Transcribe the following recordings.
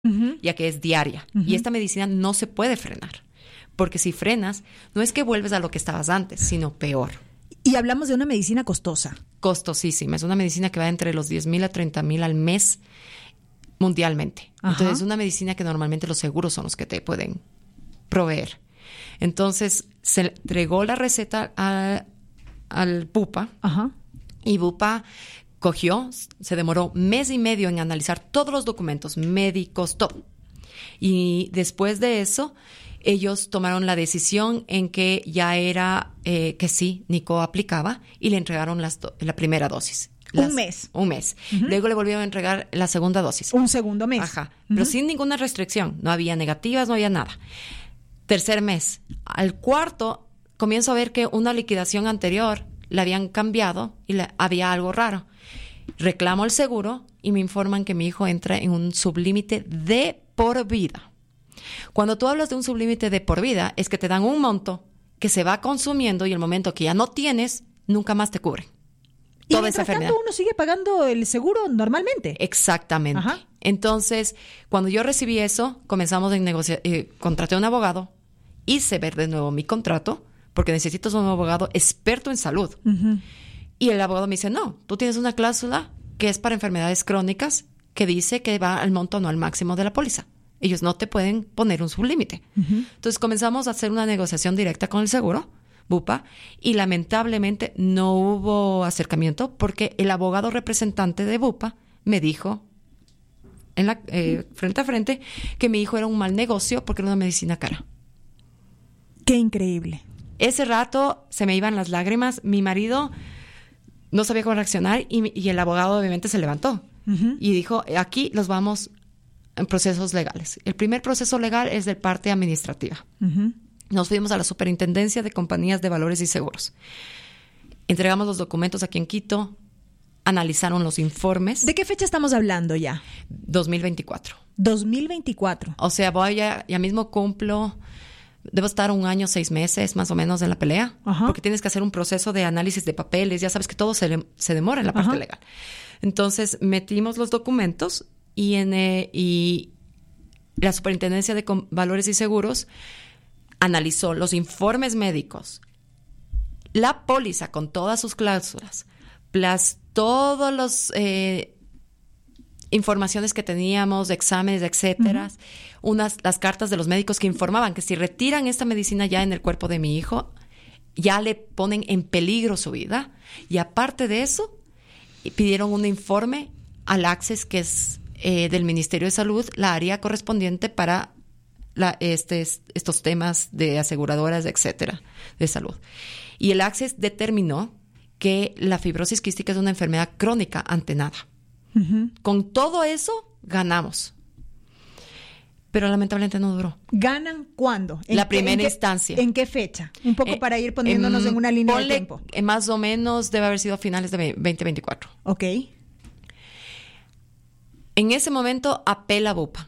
ya que es diaria. Y esta medicina no se puede frenar. Porque si frenas, no es que vuelves a lo que estabas antes, sino peor. Y hablamos de una medicina costosa. Costosísima. Es una medicina que va entre los 10,000 a 30,000 al mes mundialmente. Entonces, es una medicina que normalmente los seguros son los que te pueden proveer. Entonces, se entregó la receta al Bupa. Y Bupa cogió, se demoró 1.5 meses en analizar todos los documentos médicos, todo. Y después de eso, ellos tomaron la decisión en que ya era que sí, Nico aplicaba, y le entregaron la primera dosis. Un mes. Luego le volvieron a entregar la segunda dosis. Un segundo mes. Pero sin ninguna restricción. No había negativas, no había nada. Tercer mes. Al cuarto, comienzo a ver que una liquidación anterior la habían cambiado y había algo raro. Reclamo el seguro y me informan que mi hijo entra en un sublímite de por vida. Cuando tú hablas de un sublímite de por vida, es que te dan un monto que se va consumiendo y el momento que ya no tienes, nunca más te cubre. Y mientras tanto uno sigue pagando el seguro normalmente. Exactamente. Entonces, cuando yo recibí eso, comenzamos en negociar, contraté a un abogado, hice ver de nuevo mi contrato, porque necesito un abogado experto en salud. Y el abogado me dice, no, tú tienes una cláusula que es para enfermedades crónicas que dice que va al monto anual máximo de la póliza. Ellos no te pueden poner un sublímite. Entonces comenzamos a hacer una negociación directa con el seguro, Bupa, y lamentablemente no hubo acercamiento porque el abogado representante de Bupa me dijo frente a frente que mi hijo era un mal negocio porque era una medicina cara. ¡Qué increíble! Ese rato se me iban las lágrimas. Mi marido no sabía cómo reaccionar y el abogado obviamente se levantó y dijo, aquí los vamos en procesos legales. El primer proceso legal es de parte administrativa. Nos fuimos a la Superintendencia de Compañías de Valores y Seguros. Entregamos los documentos aquí en Quito, analizaron los informes. ¿De qué fecha estamos hablando ya? 2024. 2024. O sea, ya mismo cumplo, debo estar 1 año, 6 meses más o menos en la pelea, porque tienes que hacer un proceso de análisis de papeles, ya sabes que todo se demora en la parte legal. Entonces, metimos los documentos y la Superintendencia de Valores y Seguros analizó los informes médicos, la póliza con todas sus cláusulas, plus todas las informaciones que teníamos, de exámenes, etcétera, las cartas de los médicos que informaban que si retiran esta medicina ya en el cuerpo de mi hijo, ya le ponen en peligro su vida. Y aparte de eso, pidieron un informe al Access, que es del Ministerio de Salud, la área correspondiente para estos temas de aseguradoras, etcétera, de salud. Y el Access determinó que la fibrosis quística es una enfermedad crónica ante nada. Con todo eso, ganamos. Pero lamentablemente no duró. ¿Ganan cuándo? La primera instancia. ¿En qué fecha? Un poco para ir poniéndonos en una línea de tiempo. Más o menos debe haber sido a finales de 2024. Ok. En ese momento apela Bupa.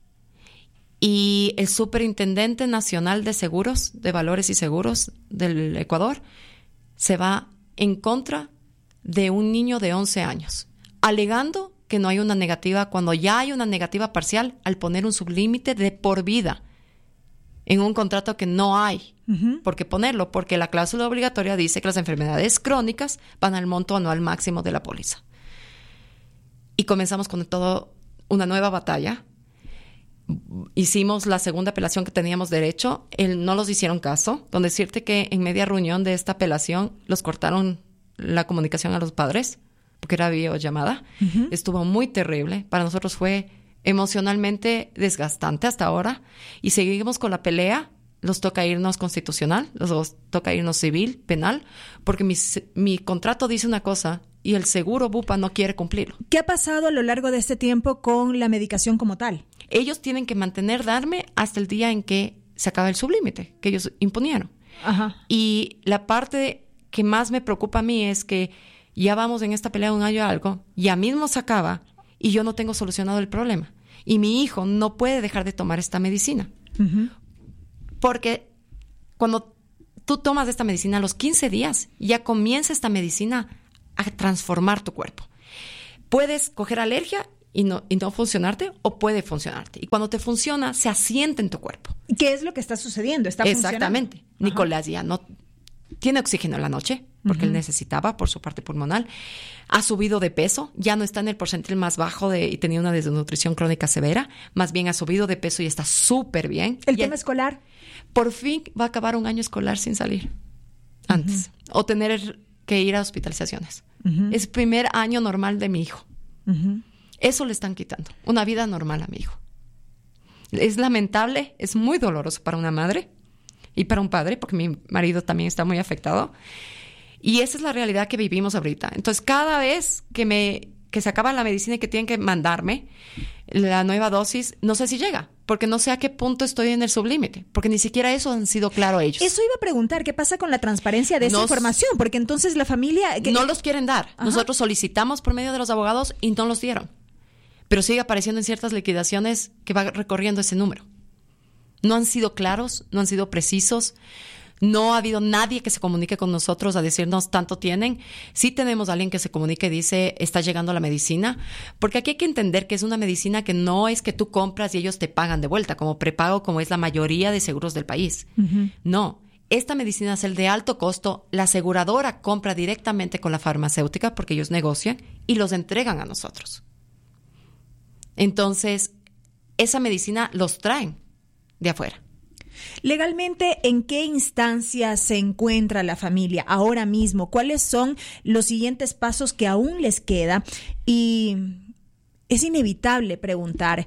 Y el Superintendente Nacional de Seguros, de Valores y Seguros del Ecuador, se va en contra de un niño de 11 años, alegando que no hay una negativa cuando ya hay una negativa parcial al poner un sublímite de por vida en un contrato que no hay por qué ponerlo, porque la cláusula obligatoria dice que las enfermedades crónicas van al monto anual máximo de la póliza. Y comenzamos con todo una nueva batalla. Hicimos la segunda apelación que teníamos derecho, no los hicieron caso, donde decirte que en media reunión de esta apelación los cortaron la comunicación a los padres, porque era videollamada. Estuvo muy terrible. Para nosotros fue emocionalmente desgastante hasta ahora. Y seguimos con la pelea. Los toca irnos constitucional, los toca irnos civil, penal, porque mi contrato dice una cosa y el seguro Bupa no quiere cumplirlo. ¿Qué ha pasado a lo largo de este tiempo con la medicación como tal? Ellos tienen que darme hasta el día en que se acaba el sublímite que ellos imponieron. Y la parte que más me preocupa a mí es que ya vamos en esta pelea 1 año y algo, ya mismo se acaba y yo no tengo solucionado el problema. Y mi hijo no puede dejar de tomar esta medicina. Porque cuando tú tomas esta medicina, a los 15 días ya comienza esta medicina a transformar tu cuerpo. Puedes coger alergia y no funcionarte, o puede funcionarte. Y cuando te funciona, se asienta en tu cuerpo. ¿Qué es lo que está sucediendo? ¿Está funcionando? Exactamente. Nicolás ya no tiene oxígeno en la noche, porque él necesitaba por su parte pulmonar. Ha subido de peso, ya no está en el porcentil más bajo y tenía una desnutrición crónica severa. Más bien ha subido de peso y está súper bien. ¿El tema escolar? Por fin va a acabar un año escolar sin salir antes. O tener que ir a hospitalizaciones. Es el primer año normal de mi hijo. Eso le están quitando. Una vida normal a mi hijo. Es lamentable, es muy doloroso para una madre y para un padre, porque mi marido también está muy afectado. Y esa es la realidad que vivimos ahorita. Entonces, cada vez que se acaba la medicina y que tienen que mandarme la nueva dosis, no sé si llega, porque no sé a qué punto estoy en el sublímite, porque ni siquiera eso han sido claro ellos. Eso iba a preguntar, ¿qué pasa con la transparencia de esa información? Porque entonces la familia... No los quieren dar. Ajá. Nosotros solicitamos por medio de los abogados y no los dieron. Pero sigue apareciendo en ciertas liquidaciones que va recorriendo ese número. No han sido claros, no han sido precisos. No ha habido nadie que se comunique con nosotros a decirnos tanto tienen. Sí tenemos a alguien que se comunique y dice, está llegando la medicina. Porque aquí hay que entender que es una medicina que no es que tú compras y ellos te pagan de vuelta, como prepago, como es la mayoría de seguros del país. No. Esta medicina es el de alto costo. La aseguradora compra directamente con la farmacéutica porque ellos negocian y los entregan a nosotros. Entonces, esa medicina los traen de afuera. Legalmente, ¿en qué instancia se encuentra la familia ahora mismo? ¿Cuáles son los siguientes pasos que aún les queda? Y es inevitable preguntar,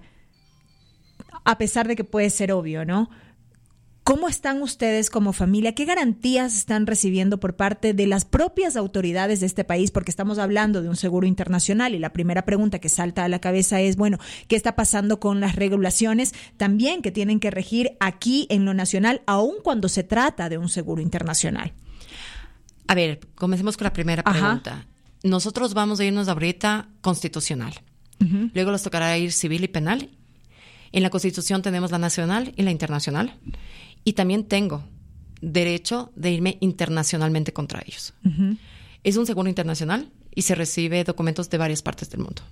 a pesar de que puede ser obvio, ¿no? ¿Cómo están ustedes como familia? ¿Qué garantías están recibiendo por parte de las propias autoridades de este país? Porque estamos hablando de un seguro internacional y la primera pregunta que salta a la cabeza es, bueno, ¿qué está pasando con las regulaciones también que tienen que regir aquí en lo nacional, aun cuando se trata de un seguro internacional? A ver, comencemos con la primera pregunta. Nosotros vamos a irnos ahorita constitucional. Luego les tocará ir civil y penal. En la Constitución tenemos la nacional y la internacional. Y también tengo derecho de irme internacionalmente contra ellos. Es un seguro internacional y se recibe documentos de varias partes del mundo.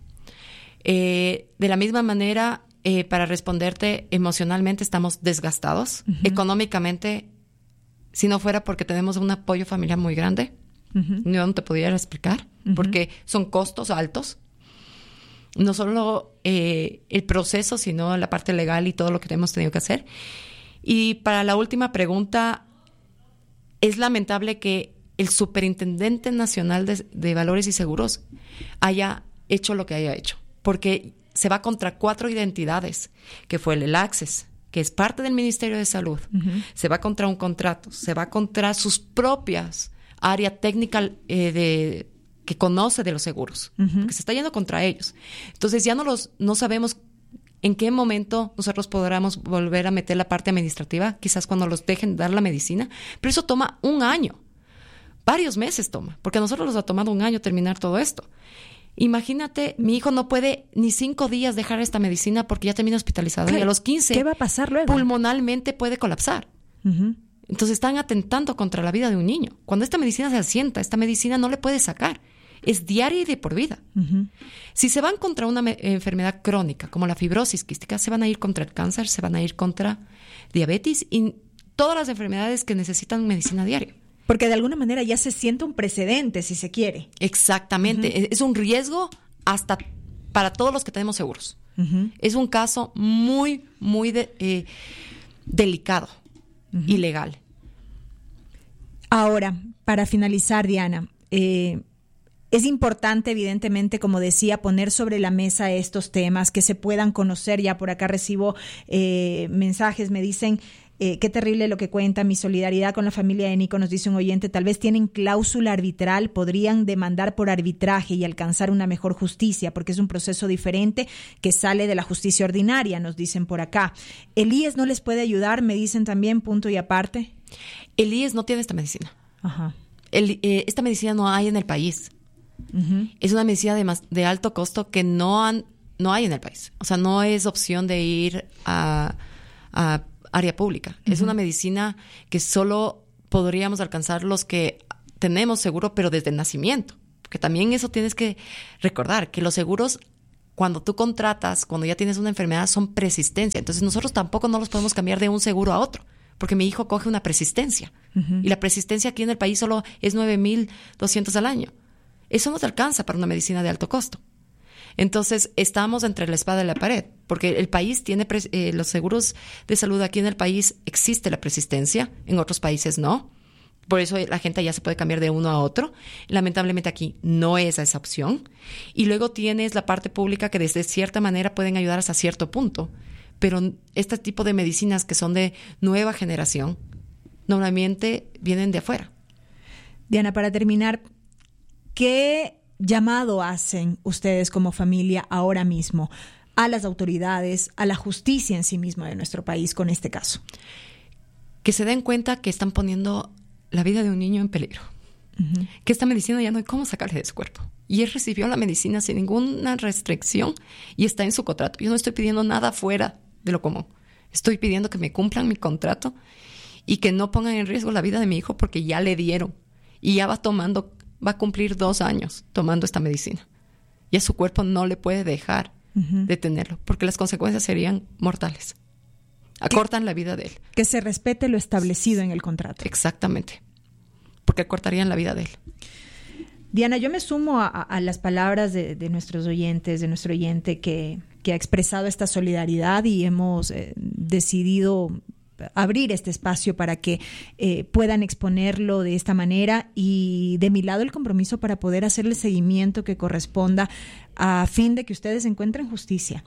De la misma manera, para responderte, emocionalmente estamos desgastados. Económicamente, si no fuera porque tenemos un apoyo familiar muy grande, yo no te pudiera explicar, porque son costos altos. No solo el proceso, sino la parte legal y todo lo que hemos tenido que hacer. Y para la última pregunta, es lamentable que el Superintendente Nacional de Valores y Seguros haya hecho lo que haya hecho, porque se va contra 4 identidades, que fue el Access, que es parte del Ministerio de Salud, se va contra un contrato, se va contra sus propias áreas técnicas que conoce de los seguros, que se está yendo contra ellos. Entonces ya no sabemos en qué momento nosotros podremos volver a meter la parte administrativa, quizás cuando los dejen dar la medicina, pero eso toma un año, varios meses toma, porque a nosotros nos ha tomado un año terminar todo esto. Imagínate, mi hijo no puede ni 5 días dejar esta medicina porque ya termina hospitalizado y a los 15 ¿qué va a pasar luego? Pulmonalmente puede colapsar. Entonces están atentando contra la vida de un niño. Cuando esta medicina se asienta, esta medicina no le puede sacar. Es diaria y de por vida. Si se van contra una enfermedad crónica, como la fibrosis quística, se van a ir contra el cáncer, se van a ir contra diabetes y todas las enfermedades que necesitan medicina diaria. Porque de alguna manera ya se siente un precedente, si se quiere. Exactamente. Es un riesgo hasta para todos los que tenemos seguros. Es un caso muy, muy delicado y legal. Ahora, para finalizar, Diana, es importante, evidentemente, como decía, poner sobre la mesa estos temas, que se puedan conocer. Ya por acá recibo mensajes, me dicen, qué terrible lo que cuenta, mi solidaridad con la familia de Nico, nos dice un oyente, tal vez tienen cláusula arbitral, podrían demandar por arbitraje y alcanzar una mejor justicia, porque es un proceso diferente que sale de la justicia ordinaria, nos dicen por acá. ¿El IES no les puede ayudar? Me dicen también, punto y aparte. El IES no tiene esta medicina. Esta medicina no hay en el país. Es una medicina de alto costo que no hay en el país. O sea, no es opción de ir a área pública. Es una medicina que solo podríamos alcanzar los que tenemos seguro, pero desde el nacimiento. Porque también eso tienes que recordar, que los seguros cuando tú contratas, cuando ya tienes una enfermedad, son persistencia. Entonces nosotros tampoco no los podemos cambiar de un seguro a otro, porque mi hijo coge una persistencia. Y la persistencia aquí en el país solo es 9,200 al año. Eso no te alcanza para una medicina de alto costo. Entonces, estamos entre la espada y la pared, porque el país tiene los seguros de salud. Aquí en el país existe la persistencia, en otros países no. Por eso la gente ya se puede cambiar de uno a otro. Lamentablemente aquí no es esa opción. Y luego tienes la parte pública que desde cierta manera pueden ayudar hasta cierto punto. Pero este tipo de medicinas que son de nueva generación, normalmente vienen de afuera. Diana, para terminar, ¿qué llamado hacen ustedes como familia ahora mismo a las autoridades, a la justicia en sí misma de nuestro país con este caso? Que se den cuenta que están poniendo la vida de un niño en peligro. Que esta medicina ya no hay cómo sacarle de su cuerpo. Y él recibió la medicina sin ninguna restricción y está en su contrato. Yo no estoy pidiendo nada fuera de lo común. Estoy pidiendo que me cumplan mi contrato y que no pongan en riesgo la vida de mi hijo porque ya le dieron. Y ya va a cumplir 2 años tomando esta medicina. Ya su cuerpo no le puede dejar de tenerlo, porque las consecuencias serían mortales. Acortan la vida de él. Que se respete lo establecido en el contrato. Exactamente. Porque acortarían la vida de él. Diana, yo me sumo a las palabras de nuestros oyentes, de nuestro oyente que ha expresado esta solidaridad y hemos decidido abrir este espacio para que puedan exponerlo de esta manera, y de mi lado el compromiso para poder hacerle el seguimiento que corresponda a fin de que ustedes encuentren justicia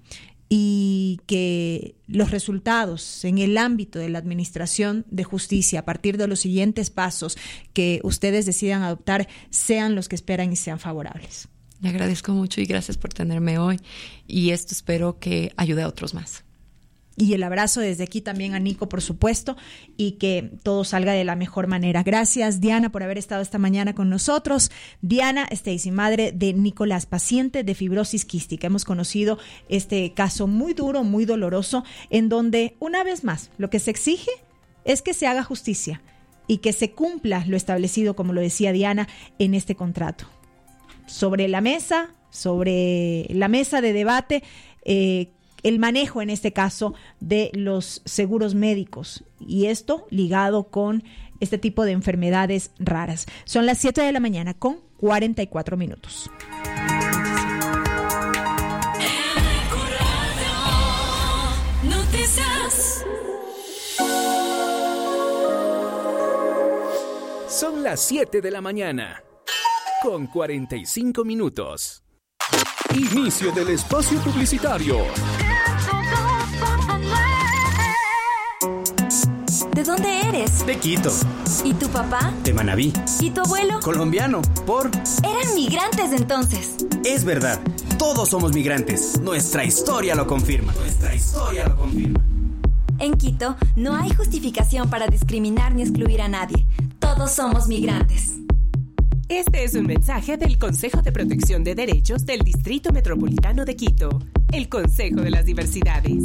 y que los resultados en el ámbito de la administración de justicia a partir de los siguientes pasos que ustedes decidan adoptar sean los que esperan y sean favorables. Le agradezco mucho y gracias por tenerme hoy, y esto espero que ayude a otros más. Y el abrazo desde aquí también a Nico, por supuesto, y que todo salga de la mejor manera. Gracias, Diana, por haber estado esta mañana con nosotros. Diana Stacy, madre de Nicolás, paciente de fibrosis quística. Hemos conocido este caso muy duro, muy doloroso, en donde, una vez más, lo que se exige es que se haga justicia y que se cumpla lo establecido, como lo decía Diana, en este contrato. Sobre la mesa de debate, el manejo en este caso de los seguros médicos, y esto ligado con este tipo de enfermedades raras. Son las 7 de la mañana con 44 minutos. Son las 7 de la mañana con 45 minutos. Inicio del espacio publicitario. ¿De dónde eres? De Quito. ¿Y tu papá? De Manabí. ¿Y tu abuelo? Colombiano. Eran migrantes entonces. Es verdad. Todos somos migrantes. Nuestra historia lo confirma. En Quito no hay justificación para discriminar ni excluir a nadie. Todos somos migrantes. Este es un mensaje del Consejo de Protección de Derechos del Distrito Metropolitano de Quito, el Consejo de las Diversidades.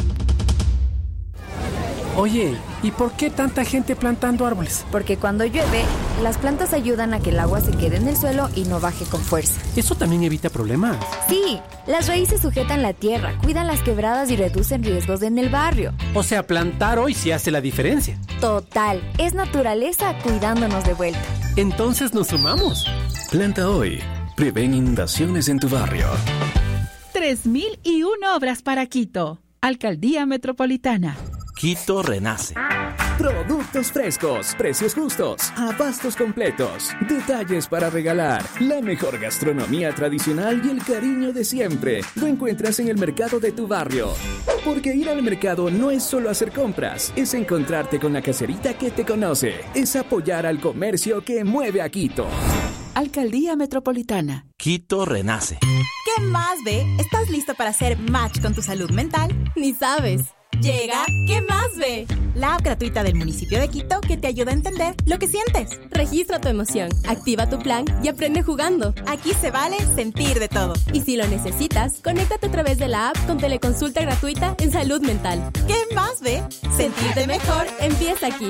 Oye, ¿y por qué tanta gente plantando árboles? Porque cuando llueve, las plantas ayudan a que el agua se quede en el suelo y no baje con fuerza. ¿Eso también evita problemas? Sí, las raíces sujetan la tierra, cuidan las quebradas y reducen riesgos en el barrio. O sea, plantar hoy sí hace la diferencia. Total, es naturaleza cuidándonos de vuelta. Entonces nos sumamos. Planta hoy. Prevén inundaciones en tu barrio. 3.001 obras para Quito. Alcaldía Metropolitana. Quito renace. Productos frescos, precios justos, abastos completos, detalles para regalar, la mejor gastronomía tradicional y el cariño de siempre. Lo encuentras en el mercado de tu barrio. Porque ir al mercado no es solo hacer compras, es encontrarte con la caserita que te conoce, es apoyar al comercio que mueve a Quito. Alcaldía Metropolitana. Quito renace. ¿Qué más ve? ¿Estás listo para hacer match con tu salud mental? Ni sabes. Llega ¿Qué más ve? La app gratuita del municipio de Quito que te ayuda a entender lo que sientes. Registra tu emoción, activa tu plan y aprende jugando. Aquí se vale sentir de todo. Y si lo necesitas, conéctate a través de la app con teleconsulta gratuita en salud mental. ¿Qué más ve? Sentirte mejor empieza aquí.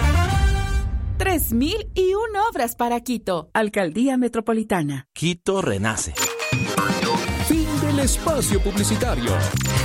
3.001 obras para Quito. Alcaldía Metropolitana. Quito renace. Fin del el espacio publicitario.